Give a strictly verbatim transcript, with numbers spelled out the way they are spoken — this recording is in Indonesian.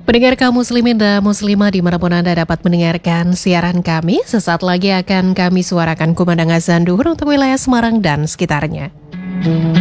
Pendengar kaum muslimin dan muslimah dimanapun Anda dapat mendengarkan siaran kami, sesaat lagi akan kami suarakan kumandang azan duhur untuk wilayah Semarang dan sekitarnya.